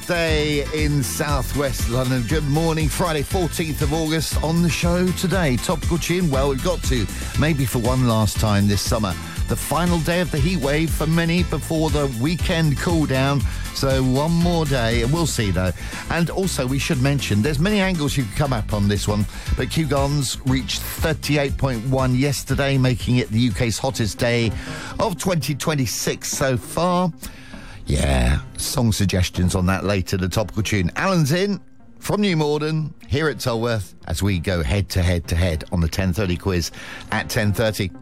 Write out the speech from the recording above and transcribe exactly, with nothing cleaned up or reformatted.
day in southwest London. Good morning, Friday fourteenth of August. On the show today, topical tune. Well, we've got to, maybe for one last time this summer, the final day of the heat wave for many before the weekend cool down. So one more day, and we'll see though. And also we should mention there's many angles you can come up on this one, but Kew Gardens reached thirty-eight point one yesterday, making it the U K's hottest day of twenty twenty-six so far. Yeah, song suggestions on that later, the topical tune. Alan's in from New Morden here at Tolworth as we go head to head to head on the ten thirty quiz at ten thirty.